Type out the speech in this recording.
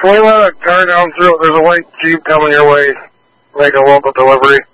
Can we let a car down through? There's a white Jeep coming your way. Make a local delivery.